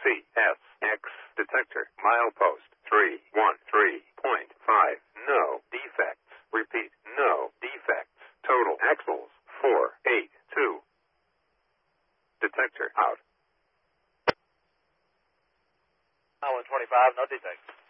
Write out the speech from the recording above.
CSX detector. Milepost 313.5. No defects. Repeat, no defects. Total axles 482. Detector out. Island 25, no defects.